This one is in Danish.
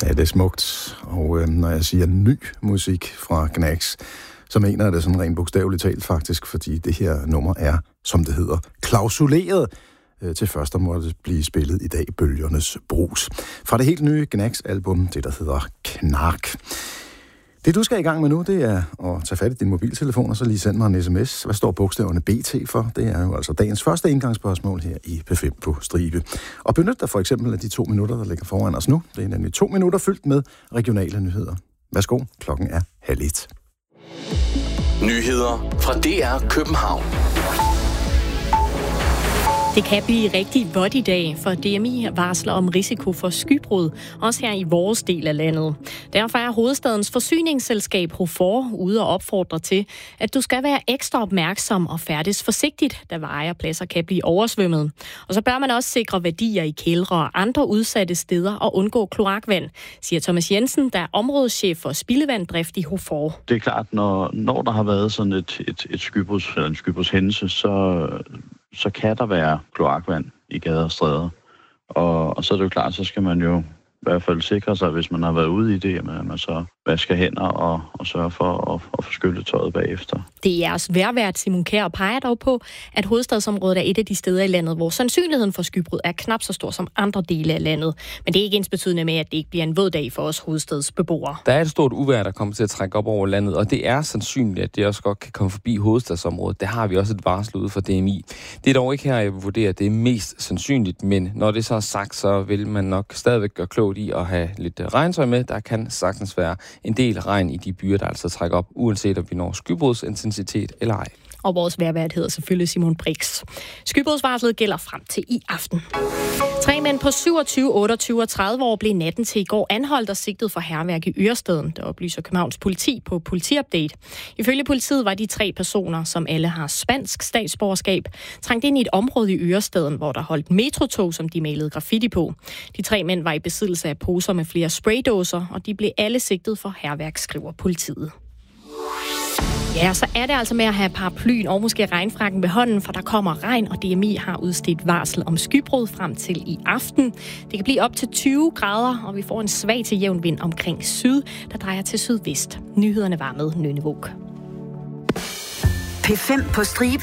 Ja, det er smukt. Og når jeg siger ny musik fra Gnags, så mener jeg det sådan rent bogstaveligt talt faktisk, fordi det her nummer er, som det hedder, klausuleret til først, der måtte blive spillet i dag, Bølgernes Brus. Fra det helt nye Gnags-album, det der hedder Knark. Det du skal i gang med nu, det er at tage fat i din mobiltelefon, og så lige sende mig en sms. Hvad står bogstaverne BT for? Det er jo altså dagens første indgangsspørgsmål her i P5 på stribe. Og benyt dig for eksempel af de 2 minutter, der ligger foran os nu. Det er nemlig 2 minutter fyldt med regionale nyheder. Værsgo, klokken er 12:30. Nyheder fra DR København. Det kan blive rigtig vådt i dag, for DMI varsler om risiko for skybrud, også her i vores del af landet. Derfor er hovedstadens forsyningsselskab HOFOR ude og opfordre til, at du skal være ekstra opmærksom og færdes forsigtigt, da veje og pladser kan blive oversvømmet. Og så bør man også sikre værdier i kældre og andre udsatte steder og undgå kloakvand, siger Thomas Jensen, der er områdeschef for spildevanddrift i HOFOR. Det er klart, når der har været sådan et skybruds eller en skybrushændelse, så kan der være kloakvand i gader og stræder. Og så er det jo klart, så skal man jo i hvert fald sikre sig, hvis man har været ude i det, at man så vasker hænder og sørger for at få skyllet tøjet bagefter. Det er jeres vejrvært Simon Kjær peger dog på, at hovedstadsområdet er et af de steder i landet, hvor sandsynligheden for skybrud er knap så stor som andre dele af landet. Men det er ikke ensbetydende med, at det ikke bliver en våd dag for os hovedstadsbeboere. Der er et stort uvejr, der kommer til at trække op over landet, og det er sandsynligt, at det også godt kan komme forbi hovedstadsområdet. Der har vi også et varsel ude fra DMI. Det er dog ikke her, jeg vil vurdere, at det er mest sandsynligt, men når det så er sagt, så vil man nok stadigvæk gøre klogt i at have lidt regntøj med. Der kan sagtens være en del regn i de byer, der altså trækker op, uanset om vi når skybrudsintensitet eller ej. Og vores vejrvært hedder selvfølgelig Simon Brix. Skybrudsvarslet gælder frem til i aften. 3 mænd på 27, 28 og 30 år blev natten til i går anholdt og sigtet for hærværk i Ørestaden, der oplyser Københavns politi på Politiupdate. Ifølge politiet var de 3 personer, som alle har spansk statsborgerskab, trængt ind i et område i Ørestaden, hvor der holdt metrotog, som de malede graffiti på. De 3 mænd var i besiddelse af poser med flere spraydåser, og de blev alle sigtet for hærværk, skriver politiet. Ja, så er det altså med at have paraplyen og måske regnfrakken ved hånden, for der kommer regn, og DMI har udstedt varsel om skybrud frem til i aften. Det kan blive op til 20 grader, og vi får en svag til jævn vind omkring syd, der drejer til sydvest. Nyhederne var med Nynne Våg. P5 på stribe.